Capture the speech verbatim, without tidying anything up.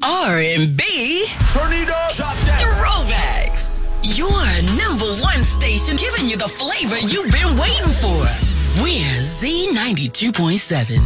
R and B. Turn it up. Throwbacks. Your number one station giving you the flavor you've been waiting for. We're Z ninety-two point seven.